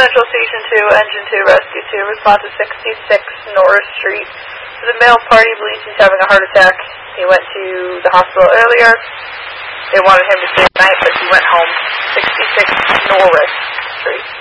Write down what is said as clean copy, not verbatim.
Central Station 2, Engine 2, Rescue 2, respond to 66 Norris Street. The male party believes he's having a heart attack. He went to the hospital earlier. They wanted him to stay the night, but he went home. 66 Norris Street.